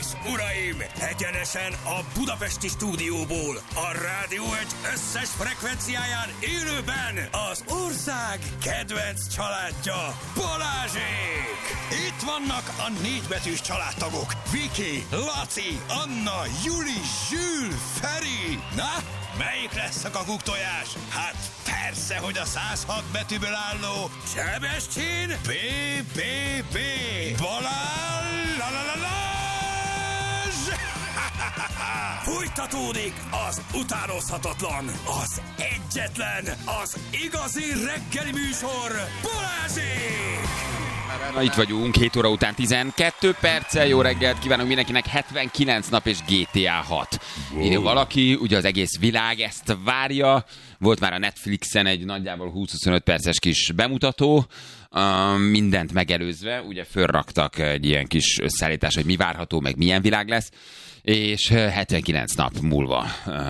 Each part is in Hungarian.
uraim, egyenesen a budapesti stúdióból, a Rádió 1 összes frekvenciáján élőben az ország kedvenc családja, Balázsék! Itt vannak a 4 betűs családtagok, Viki, Laci, Anna, Juli, Zsül, Feri. Na, melyik lesz a kakuktojás? Hát persze, hogy a 106 betűből álló Sebestyén B. Balázs! Fújtatódik az utánozhatatlan, az egyetlen, az igazi reggeli műsor, Balázsék! Na, itt vagyunk, 7 óra után 12 perccel. Jó reggelt kívánunk mindenkinek, 79 nap és GTA 6. Írja valaki, ugye az egész világ ezt várja. Volt már a Netflixen egy nagyjából 20-25 perces kis bemutató, mindent megelőzve, ugye fölraktak egy ilyen kis összeállítás, hogy mi várható, meg milyen világ lesz. És 79 nap múlva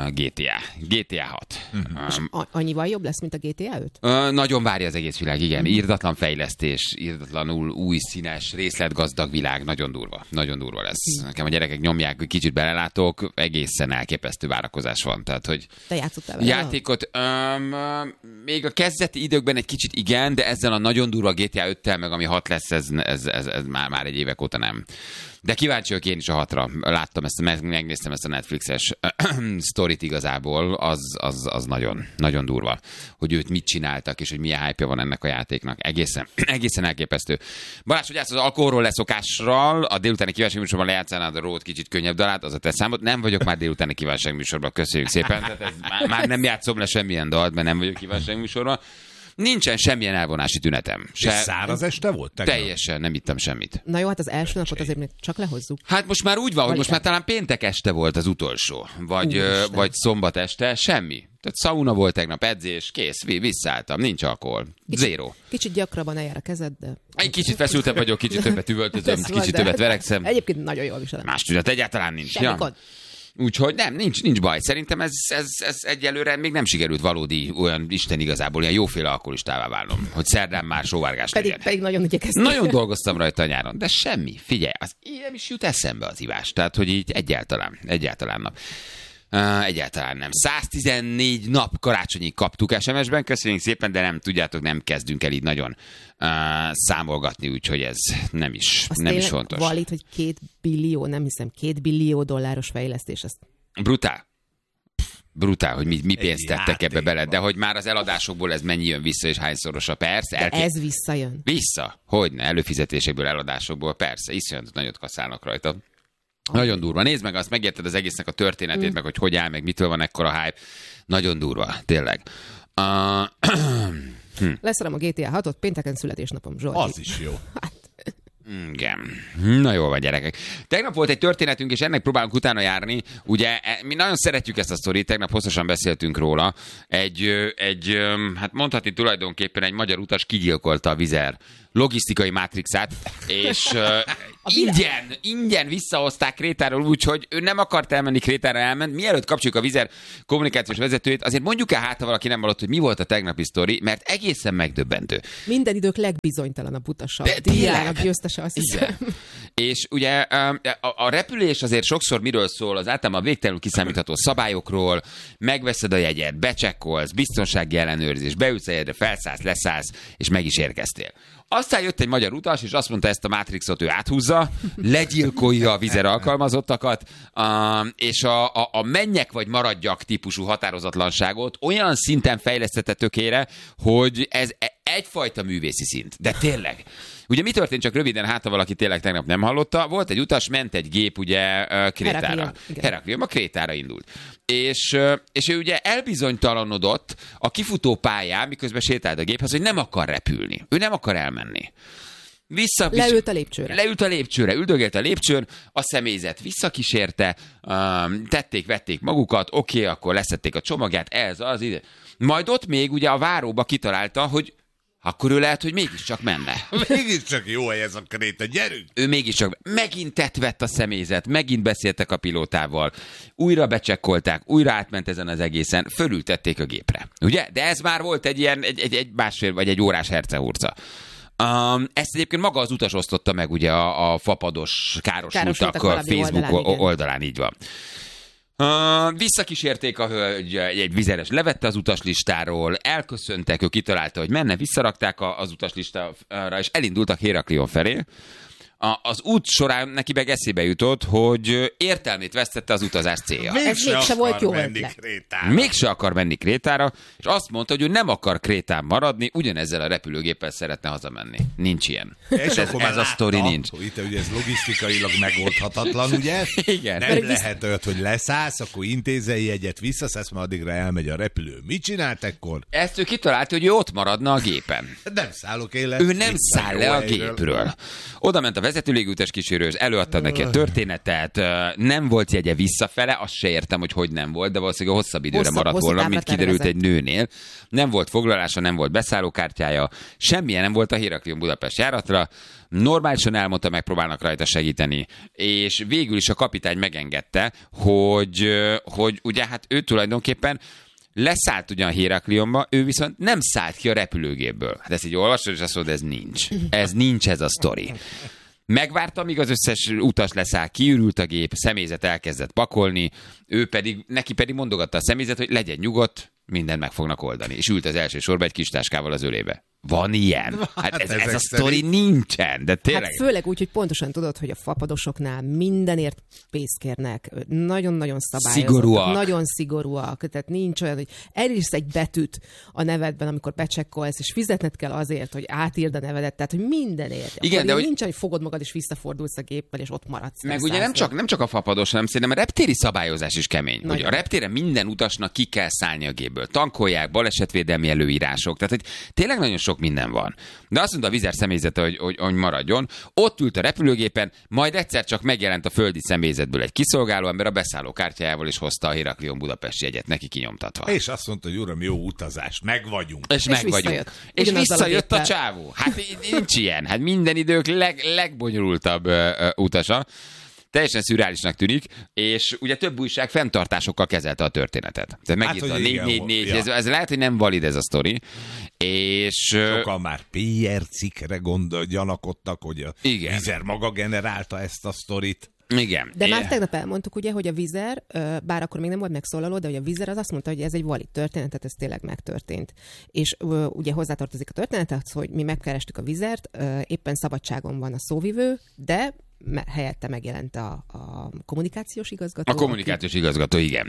GTA 6. És annyival jobb lesz, mint a GTA 5? Nagyon várja az egész világ, igen. Irdatlan fejlesztés, irdatlanul új, színes, részletgazdag világ. Nagyon durva. Nagyon durva lesz. Nekem a gyerekek nyomják, hogy kicsit belelátok, egészen elképesztő várakozás van. Tehát, hogy te játszottál vele? Játékot még a kezdeti időkben egy kicsit igen, de ezzel a nagyon durva GTA 5-tel, meg ami 6 lesz, ez már egy évek óta nem. De kíváncsi vagyok én is a 6-ra. Láttam megnéztem ezt a Netflixes sztorit igazából, az nagyon, nagyon durva, hogy őt mit csináltak, és hogy milyen hype-ja van ennek a játéknak. Egészen elképesztő. Balázs, hogy az alkoholról leszokásral, a délutáni kívánságműsorban lejátszanád a Rót kicsit könnyebb dalát, az a te számod. Nem vagyok már délutáni kívánságműsorban, köszönjük szépen. Tehát már nem játszom le semmilyen dalt, mert nem vagyok kívánságműsorban. Nincsen semmilyen elvonási tünetem. És száraz este volt? Teljesen, nem ittam semmit. Na jó, hát az első napot azért még csak lehozzuk. Hát most már úgy van, hogy most már talán péntek este volt az utolsó. Vagy szombat este, semmi. Tehát szauna volt tegnap, edzés, kész, visszaálltam, nincs alkohol. Zéro. Kicsit gyakrabban eljár a kezed, de... Egy kicsit feszültebb vagyok, kicsit többet üvöltözöm, kicsit többet verekszem. Egyébként nagyon jól viselem. Más tünet egyáltalán nincs. Ja. Úgyhogy nincs baj. Szerintem ez egyelőre még nem sikerült valódi olyan Isten igazából ilyen jóféle alkoholistává válnom, hogy szerdán már sóvárgás legyen. Pedig nagyon igyekeztem. Nagyon dolgoztam rajta a nyáron, de semmi. Figyelj, nem is jut eszembe az ivás. Tehát, hogy így egyáltalán nem. 114 nap karácsonyig kaptuk SMS-ben, köszönjük szépen, de nem tudjátok, nem kezdünk el így nagyon számolgatni, úgyhogy ez nem is fontos. Valít, hogy 2 billió, nem hiszem, $2 billió fejlesztés. Azt... Brutál, hogy mi pénzt tettek ebbe bele, de hogy már az eladásokból ez mennyi jön vissza, és hányszorosa, persze. Ez visszajön. Vissza? Hogyne, előfizetésekből, eladásokból, persze, iszonyat nagyot kaszálnak rajta. Nagyon durva. Nézd meg azt, megérted az egésznek a történetét, meg hogy áll, meg mitől van ekkora hype. Nagyon durva, tényleg. Leszerem a GTA 6-ot, pénteken születésnapom, Zsolti. Az is jó. Igen. Na jó van, gyerekek. Tegnap volt egy történetünk, és ennek próbálunk utána járni. Ugye, mi nagyon szeretjük ezt a sztorit, tegnap hosszasan beszéltünk róla. Hát mondhatni tulajdonképpen egy magyar utas kigyilkolta a Wizz logisztikai mátrixát, és ingyen visszahozták Krétáról úgy, hogy ő nem akart elmenni, Krétára elment. Mielőtt kapcsoljuk a Wizz kommunikációs vezetőjét, azért mondjuk el ha valaki nem hallott, hogy mi volt a tegnapi sztori, mert egészen megdöbbentő. Minden idők legbizonytalanabb utasa. Díjának győztese, azt hiszem. És ugye a repülés azért sokszor miről szól, az általában végtelenül kiszámítható szabályokról, megveszed a jegyet, becsekkolsz, biztonsági ellenőrzés, beülsz a jegyre, felszállsz, leszállsz, és meg is érkeztél. Aztán jött egy magyar utas, és azt mondta, ezt a Matrixot ő áthúzza, legyilkolja a Wizz alkalmazottakat, és a menjek vagy maradjak típusú határozatlanságot olyan szinten fejlesztette tökére, hogy ez egyfajta művészi szint. De tényleg. Ugye mi történt, csak röviden, ha valaki tényleg tegnap nem hallotta, volt egy utas, ment egy gép ugye Krétára. Heraklion, a Krétára indult. És ő ugye elbizonytalanodott a kifutó pályán, miközben sétált a géphez, hogy nem akar repülni. Ő nem akar elmenni. Leült a lépcsőre. Leült a lépcsőre, üldögélt a lépcsőn, a személyzet visszakísérte, vették magukat, oké, akkor leszették a csomagját, ez az ide. Majd ott még ugye a váróba kitalálta, hogy akkor ő lehet, hogy mégiscsak menne. Mégiscsak jó hely ez a Kréta, gyerünk! Ő mégiscsak megint tettvett a személyzet, megint beszéltek a pilótával, újra becsekkolták, újra átment ezen az egészen, fölültették a gépre. Ugye? De ez már volt egy ilyen, egy másfél vagy egy órás hercehurca. Ezt egyébként maga az utas osztotta meg ugye a fapados károsultak Facebook oldalán, így van. Visszakísérték a hölgy, egy vizeres levette az utaslistáról, elköszöntek, ő kitalálta, hogy menne, visszarakták az utaslistára, és elindultak Héraklion felé. Az út során neki meg eszébe jutott, hogy értelmét vesztette az utazás célja. Mégse volt jó ötlet. Mégse akar menni Krétára, és azt mondta, hogy ő nem akar Krétán maradni, ugyanezzel a repülőgéppel szeretne hazamenni. Nincs ilyen. Ez a sztori nincs. Itt ugye ez logisztikailag megoldhatatlan, ugye? Igen. Nem lehet olyat, hogy leszállsz, akkor intézel jegyet, visszaszállsz, mert addigra elmegy a repülő. Mit csinált ekkor? Ezt ő kitalálta, hogy ő ott maradna a gépen. Nem szállok élet. Ő nem száll le a gépről. Oda ment a vezető légútes kísérő, és előadta neki a történetet, nem volt jegye visszafele, azt se értem, hogy nem volt, de valószínűleg hosszabb időre maradt volna, mint kiderült egy nőnél. Nem volt foglalása, nem volt beszállókártyája, semmilyen nem volt a Héraklion Budapest járatra, normálisan elmondta, megpróbálnak rajta segíteni, és végül is a kapitány megengedte, hogy ugye hát ő tulajdonképpen leszállt ugyan Héraklionba, ő viszont nem szállt ki a repülőgépből. Hát ezt így olvasod, és azt mondod, ez nincs. Ez nincs ez a sztori. Megvárta, amíg az összes utas leszáll, kiürült a gép, személyzet elkezdett pakolni, neki pedig mondogatta a személyzet, hogy legyen nyugodt, mindent meg fognak oldani. És ült az első sorba egy kis táskával az ölébe. Van ilyen? Hát ez a sztori nincsen, de tényleg. Hát főleg úgy, hogy pontosan tudod, hogy a fapadosoknál mindenért pénzt kérnek. Nagyon-nagyon szabályozottak. Szigorúak. Nagyon szigorúak. Tehát nincs olyan, hogy elírsz egy betűt a nevedben, amikor becsekkolsz, és fizetned kell azért, hogy átírd a nevedet. Tehát, hogy mindenért. Igen, de hogy... nincs, hogy fogod magad, és visszafordulsz a géppel, és ott maradsz. Meg ugye nem csak a fapados, hanem szerintem a reptéri szabályozás is kemény. Hogy a reptéren minden utasnak ki kell szállni a gépből. Tankolják, balesetvédelmi előírások. Tehát, hogy tényleg nagyon sok minden van. De azt mondta a vizer személyzete, hogy maradjon. Ott ült a repülőgépen, majd egyszer csak megjelent a földi személyzetből egy kiszolgáló ember a beszállókártyájával, és hozta a Héraklion Budapest jegyet neki kinyomtatva. És azt mondta, hogy uram, jó utazás, meg vagyunk. És meg vagyunk. És visszajött a csávó. Hát nincs ilyen. Hát minden idők legbonyolultabb utasa. Teljesen szürreálisnak tűnik, és ugye több újság fenntartásokkal kezelte a történetet. Tehát megírta a 444, ez lehet, hogy nem valid ez a sztori, és... Sokan már PR cikkre gyanakodtak, hogy a Vizer maga generálta ezt a sztorit. Igen. De már tegnap elmondtuk ugye, hogy a Vizer, bár akkor még nem volt megszólaló, de hogy a Vizer az azt mondta, hogy ez egy valid történet, tehát ez tényleg megtörtént. És ugye hozzátartozik a történetet, hogy mi megkerestük a Vizert, éppen szabadságon van a szóvivő, de helyette megjelent a kommunikációs igazgató. A kommunikációs igazgató, igen.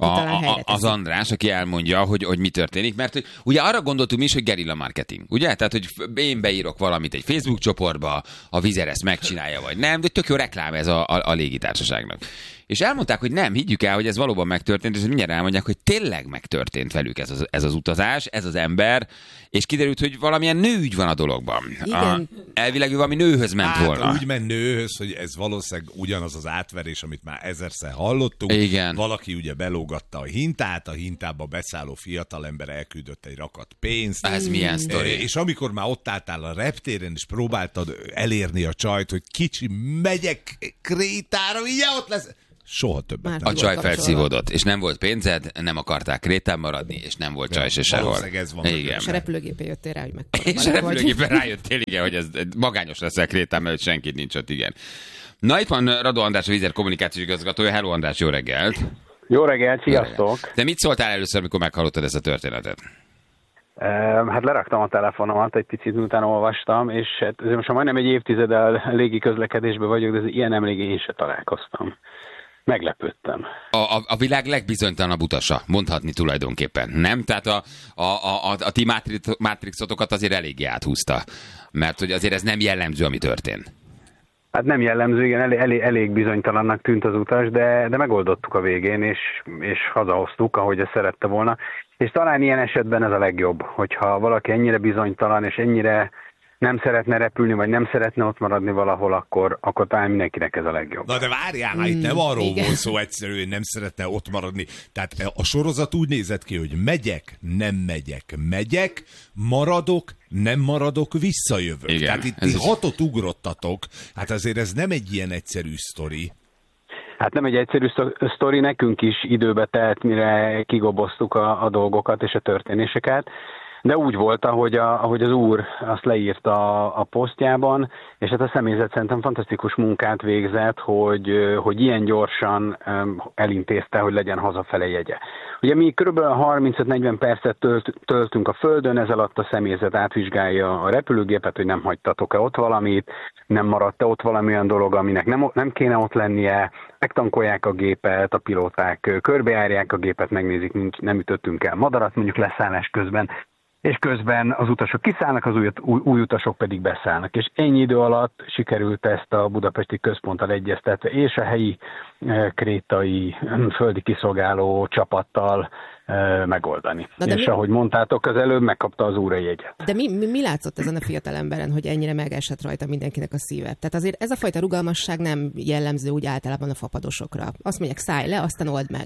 Az András, aki elmondja, hogy mi történik, mert hogy ugye arra gondoltunk mi is, hogy gerilla marketing, ugye? Tehát, hogy én beírok valamit egy Facebook csoportba, a Vizer ezt megcsinálja, vagy nem, de tök jó reklám ez a légitársaságnak. És elmondták, hogy nem, higgyük el, hogy ez valóban megtörtént, és mindjárt elmondják, hogy tényleg megtörtént velük ez az utazás, ez az ember, és kiderült, hogy valamilyen nőügy van a dologban. Elvileg valami nőhöz ment volna. Úgy ment nőhöz, hogy ez valószínűleg ugyanaz az átverés, amit már ezerszer hallottunk. Igen. Valaki ugye belógatta a hintát, a hintába beszálló fiatalember elküldött egy rakat pénzt. Ez milyen sztori. És amikor már ott álltál a reptéren, és próbáltad elérni a csajt, hogy kicsi, megyek Krétára, ugye ott lesz... Soha többet. A csaj felszívódott, és nem volt pénzed, nem akarták Krétán maradni, és nem volt csaj se sehol. Igen. És a repülőgépén jöttél rá, hogy és a repülőgépen rájöttél, igen, hogy ez magányos leszel Krétán, mert senkit nincs ott, igen. Na, itt van Radó András, a Vizer kommunikációs igazgatója. Hello, András, jó reggelt! Jó reggelt, sziasztok! Te mit szóltál először, mikor meghallottad ezt a történetet? Hát leraktam a telefonomat, egy picit utána olvastam, és hát most majdnem egy évtizeddel légi közlekedésben vagyok, de ez ilyen emlék én se találkoztam. Meglepődtem. A világ legbizonytalanabb utasa, mondhatni tulajdonképpen, nem? Tehát a ti mátrixotokat azért eléggé áthúzta, mert hogy azért ez nem jellemző, ami történt. Hát nem jellemző, igen, elég bizonytalannak tűnt az utas, de megoldottuk a végén, és hazahoztuk, ahogy ezt szerette volna. És talán ilyen esetben ez a legjobb, hogyha valaki ennyire bizonytalan, és ennyire nem szeretne repülni, vagy nem szeretne ott maradni valahol, akkor talán mindenkinek ez a legjobb. Na de várjál, itt nem arról volt szó egyszerű, hogy nem szeretne ott maradni. Tehát a sorozat úgy nézett ki, hogy megyek, maradok, nem maradok, visszajövök. Igen, tehát itt 6-ot ugrottatok. Hát azért ez nem egy ilyen egyszerű sztori. Hát nem egy egyszerű sztori, nekünk is időbe telt, mire kigoboztuk a dolgokat és a történéseket. de úgy volt, ahogy az úr azt leírta a posztjában, és hát a személyzet szerintem fantasztikus munkát végzett, hogy ilyen gyorsan elintézte, hogy legyen hazafele jegye. Ugye mi kb. 35-40 percet töltünk a földön, ez alatt a személyzet átvizsgálja a repülőgépet, hogy nem hagytatok-e ott valamit, nem maradt-e ott valami olyan dolog, aminek nem kéne ott lennie, megtankolják a gépet, a pilóták körbejárják a gépet, megnézik, nem ütöttünk el madarat mondjuk leszállás közben, és közben az utasok kiszállnak, az új utasok pedig beszállnak. És ennyi idő alatt sikerült ezt a budapesti központtal egyeztetve, és a helyi krétai földi kiszolgáló csapattal megoldani. És ahogy mondtátok, az előbb megkapta az úr a jegyet. De mi látszott ezen a fiatal emberen, hogy ennyire megesett rajta mindenkinek a szíve? Tehát azért ez a fajta rugalmasság nem jellemző úgy általában a fapadosokra. Azt mondják, szállj le, aztán old meg.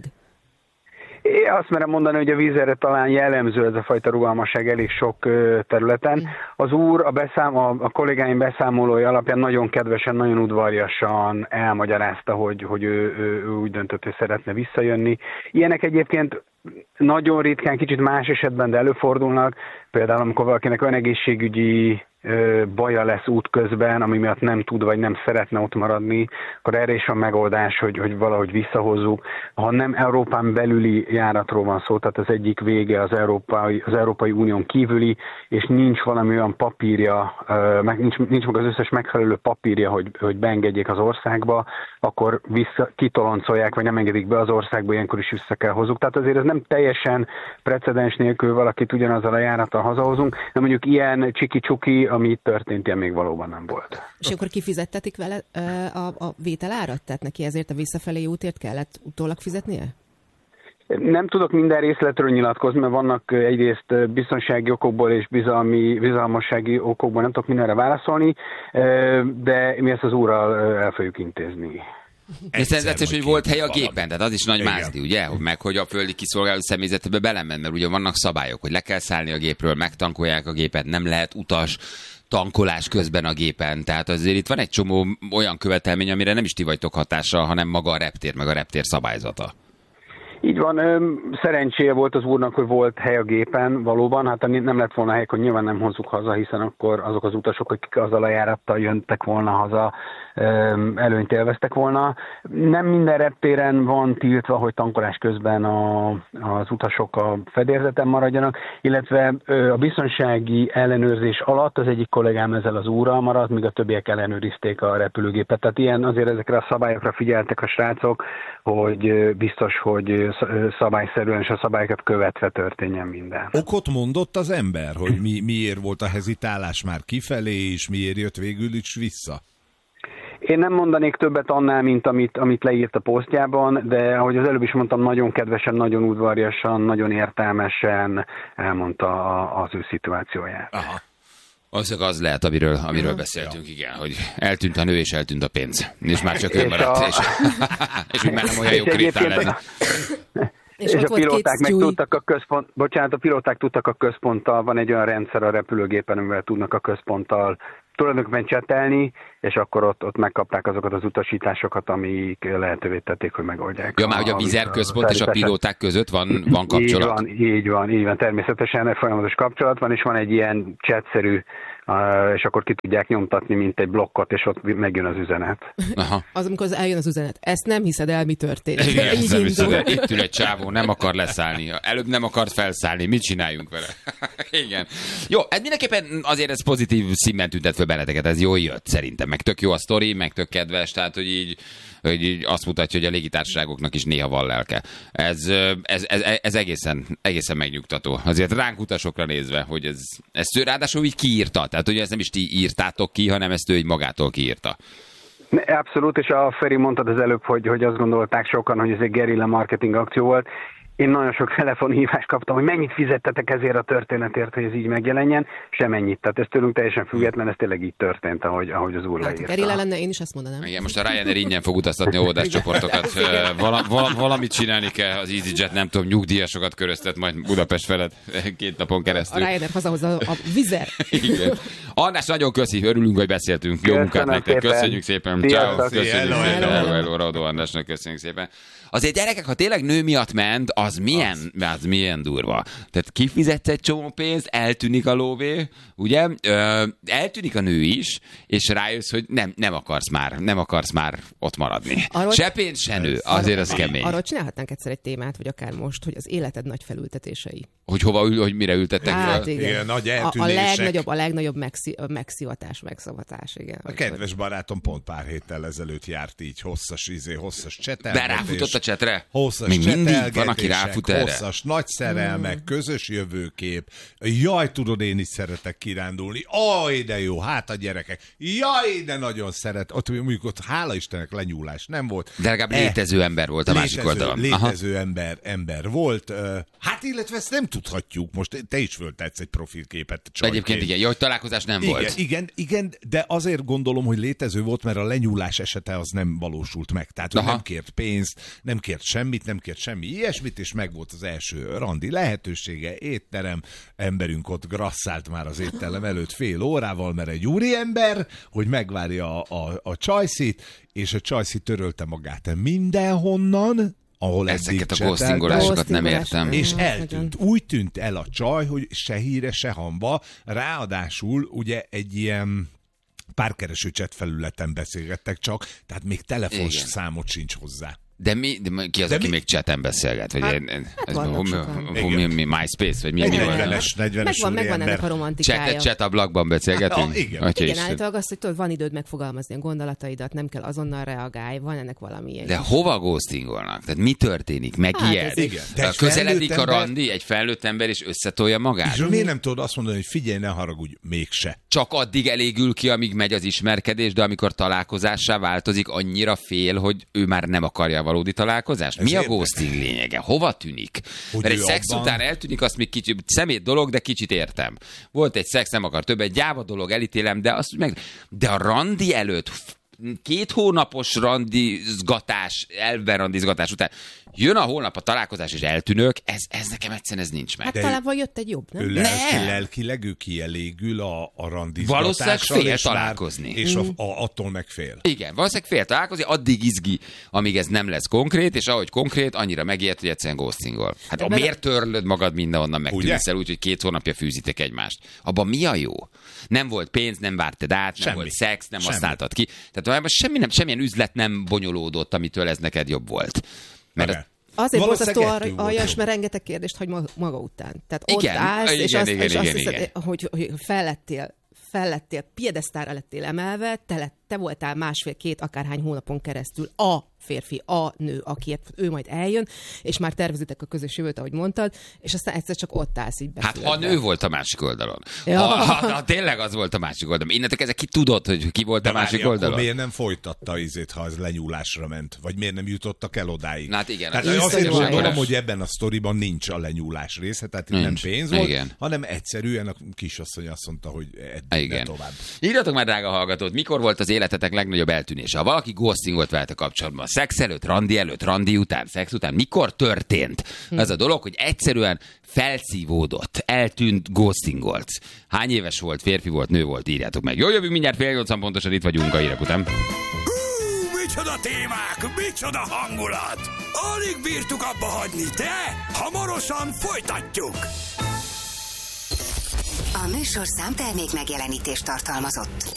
Én azt merem mondani, hogy a vízerre talán jellemző ez a fajta rugalmasság elég sok területen. Az úr a kollégáim beszámolói alapján nagyon kedvesen, nagyon udvariasan elmagyarázta, hogy ő úgy döntött, hogy szeretne visszajönni. Ilyenek egyébként nagyon ritkán, kicsit más esetben, de előfordulnak. Például amikor valakinek olyan egészségügyi baja lesz útközben, ami miatt nem tud, vagy nem szeretne ott maradni, akkor erre is a megoldás, hogy valahogy visszahozzuk. Ha nem Európán belüli járatról van szó, tehát az egyik vége az Európai Unión kívüli, és nincs valami olyan papírja, nincs meg az összes megfelelő papírja, hogy beengedjék az országba, akkor kitoloncolják, vagy nem engedik be az országba, ilyenkor is vissza kell hozzuk. Tehát azért ez nem teljesen precedens nélkül valakit ugyanazzal a járattal hazahozunk, de mondjuk ilyen csiki-csuki, ami itt történt, ilyen még valóban nem volt. És akkor kifizettetik vele a vételárat? Tehát neki ezért a visszafelé útért kellett utólag fizetnie? Nem tudok minden részletről nyilatkozni, mert vannak egyrészt biztonsági okokból és bizalmassági okokból nem tudok mindenre válaszolni, de mi ezt az úrral el fogjuk intézni. Ez egyszerűen, hogy volt hely a gépen, tehát az is nagy mázdi, ugye? Meg hogy a földi kiszolgáló személyzetbe belement, mert ugye vannak szabályok, hogy le kell szállni a gépről, megtankolják a gépet, nem lehet utas tankolás közben a gépen. Tehát azért itt van egy csomó olyan követelmény, amire nem is ti vagytok hatással, hanem maga a reptér, meg a reptér szabályzata. Így van, szerencséje volt az úrnak, hogy volt hely a gépen valóban, hát nem lett volna hely, akkor nyilván nem hozzuk haza, hiszen akkor azok az utasok, akik azzal a járattal jöntek volna haza, előnyt élveztek volna. Nem minden reptéren van tiltva, hogy tankolás közben az utasok a fedélzeten maradjanak, illetve a biztonsági ellenőrzés alatt az egyik kollégám ezzel az úrral maradt, míg a többiek ellenőrizték a repülőgépet. Tehát ilyen azért ezekre a szabályokra figyeltek a srácok, hogy biztos, hogy szabályszerűen és a szabályokat követve történjen minden. Okot mondott az ember, hogy miért volt a hezitálás már kifelé, és miért jött végül is vissza? Én nem mondanék többet annál, mint amit leírt a posztjában, de ahogy az előbb is mondtam, nagyon kedvesen, nagyon udvariasan, nagyon értelmesen elmondta az ő szituációját. Aha. Az lehet, amiről beszéltünk, igen, hogy eltűnt a nő és eltűnt a pénz. És már csak ő maradt, és úgy már nem olyan jó krétán lenni. És a pilóták meg tudtak a pilóták tudtak a központtal, van egy olyan rendszer a repülőgépen, amivel tudnak a központtal tulajdonképpen csetelni, és akkor ott megkapták azokat az utasításokat, amik lehetővé tették, hogy megoldják. Ja, már hogy a Vizer központ és a pilóták között van kapcsolat? Így van. Természetesen folyamatos kapcsolat van, és van egy ilyen chatszerű, és akkor ki tudják nyomtatni, mint egy blokkot, és ott megjön az üzenet. Aha. Az, amikor eljön az üzenet. Ezt nem hiszed el, mi történt. Igen, itt ül egy csávó, nem akar leszállni. Előbb nem akart felszállni. Mit csináljunk vele? Igen. Jó, ez mindenképpen azért ez pozitív színben tüntet föl benneteket. Ez jól jött szerintem. Meg tök jó a sztori, meg tök kedves, tehát hogy így azt mutatja, hogy a légitársaságoknak is néha van lelke. Ez egészen megnyugtató. Azért ránk utasokra nézve, hogy ezt ő ráadásul így kiírta. Tehát, hogy ezt nem is ti írtátok ki, hanem ezt ő így magától kiírta. Abszolút, és a Feri mondtad az előbb, hogy azt gondolták sokan, hogy ez egy gerilla marketing akció volt. Én nagyon sok telefonhívást kaptam, hogy mennyit fizettetek ezért a történetért, hogy ez így megjelenjen, semennyit. Tehát ez tőlünk teljesen független, ez tényleg így történt, ahogy az úr leírta. Gerilla lenne, én is ezt mondanám. Igen, most a Ryanair ingyen fog utaztatni a oldáscsoportokat. Valamit csinálni kell, az EasyJet, nem tudom, nyugdíjasokat köröztet majd Budapest felett 2 napon keresztül. A Ryanair hazahozza a Vizer. Igen. András, nagyon köszi, örülünk, hogy beszéltünk. Jó munkát nektek, köszönjük szépen. Ciao, köszönjük szépen. Hello, Radó Andrásnak köszönjük szépen. Azért gyerekek, ha tényleg nő miatt ment, Az milyen durva. Tehát kifizetsz egy csomó pénzt, eltűnik a lóvé, ugye? Eltűnik a nő is, és rájössz, hogy nem akarsz már ott maradni. Se pénz, se nő. Azért az kemény. Arról csinálhatnánk egyszer egy témát, vagy akár most, hogy az életed nagy felültetései. Hogy hogy mire ültettek Hát fel? igen. Nagy eltűnések. A legnagyobb megszivatás, igen. A kedves barátom pont pár héttel ezelőtt járt így hosszas csetelgetés. De ráfutott a csetre? Hosszas még mindig csetelgetések, van, aki ráfut erre? hosszas nagy szerelmek, közös jövőkép. Jaj, tudod, én is szeretek kirándulni. Aj, de jó, hát a gyerekek. Jaj, de nagyon szeret. Ott hála Istennek lenyúlás nem volt. De legalább létező ember volt a másik oldalon. Létező ember volt. Hát illetve ezt nem tudhatjuk. Most te is föltetsz egy profilképet. Egyébként igen, jó, hogy találkozás nem volt. Igen, de azért gondolom, hogy létező volt, mert a lenyúlás esete az nem valósult meg. Tehát, hogy nem kért pénzt, nem kért semmit, nem kért semmi ilyesmit, és meg volt az első randi lehetősége, étterem, emberünk ott grasszált már az étterem előtt fél órával, mert egy úriember, hogy megvárja a csajszit, és a csajszit törölte magát mindenhonnan, ahol ezeket a ghostingolásokat nem értem. És eltűnt. Úgy tűnt el a csaj, hogy se híre, se hamba. Ráadásul ugye egy ilyen párkereső chat felületen beszélgettek csak, tehát még telefonszámot sincs hozzá. De ki az, aki még chaten beszélget? Vagy mi MySpace? Vagy mi? 40-es megvan ennek a romantikája. Chat ablakban beszélgetünk? Igen, állítólag azt, hogy tudod, van időd megfogalmazni a gondolataidat, nem kell azonnal reagálj, van ennek valami. De hova ghostingolnak? Tehát mi történik? Megijed? Közeledik a randi, egy felnőtt ember, és összetolja magát? És miért nem tudod azt mondani, hogy figyelj, ne haragudj, mégse? Csak addig elégül ki, amíg megy az ismerkedés, de amikor találkozássá változik, annyira fél, hogy ő már nem akarja valódi találkozást? Mi a ghosting lényege? Hova tűnik? Mert egy szex után eltűnik, azt még kicsit szemét dolog, de kicsit értem. Volt egy szex, nem akar többet, gyáva dolog, elítélem, de azt de a randi előtt 2 hónapos randizgatás, elven randizgatás után jön a holnap a találkozás és eltűnök, ez nekem egyszerűen ez nincs meg. Hát talán jött egy jobb, nem? Lelkileg ő kielégül a randizgatással. Valószínűleg fél találkozni. És attól meg fél. Igen, valószínűleg fél találkozni, addig izgi, amíg ez nem lesz konkrét, és ahogy konkrét, annyira megijed, hogy egyszerűen ghostingol. Hát miért törlöd magad mindenhonnan, megtűnsz el úgy, hogy 2 hónapja fűzitek egymást? Abban mi a jó? Nem volt pénz, nem vártad át, nem volt szex, nem használtad ki. Tehát semmilyen üzlet nem bonyolódott, amitől ez neked jobb volt. Mert azért borzasztó aljas, mert rengeteg kérdést hagy maga után. Tehát ott állsz, és azt hiszed, hogy fellettél, piedesztára lettél emelve, te voltál 1,5-2 akárhány hónapon keresztül a férfi, a nő, akiért ő majd eljön, és már tervezitek a közös jövőt, ahogy mondtad, és aztán egyszer csak ott állsz így beszélve. Hát ha nő volt a másik oldalon. Ja. Ha tényleg az volt a másik oldalon. Innentől ezek ki tudod, hogy ki volt a másik oldalon? Akkor miért nem folytatta izét, ha az lenyúlásra ment? Vagy miért nem jutottak el odáig? Hát igen. Tehát azért gondolom, hogy ebben a sztoriban nincs a lenyúlás része, tehát itt nem pénz volt, hanem egyszerűen a kisasszony azt mondta, hogy ne tovább. Írjatok már, drága hallgatót, mikor volt az életetek legnagyobb eltűnése? Ha valaki ghostingolt veletek kapcsolatban, szex előtt, randi után, szex után, mikor történt ez a dolog, hogy egyszerűen felszívódott, eltűnt, ghostingolt? Hány éves volt, férfi volt, nő volt? Írjátok meg. Jó, jövünk mindjárt 7:30 pontosan, itt vagyunk a hírek után. Micsoda témák, micsoda hangulat! Alig bírtuk abba hagyni, de hamarosan folytatjuk! A műsorszám termék megjelenítést tartalmazott.